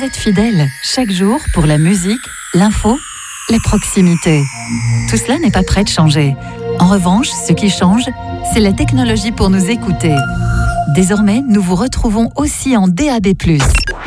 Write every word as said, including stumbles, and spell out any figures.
vous êtes fidèles chaque jour pour la musique, l'info, la proximité. Tout cela n'est pas prêt de changer. En revanche, ce qui change, c'est la technologie pour nous écouter. Désormais, nous vous retrouvons aussi en D A B plus.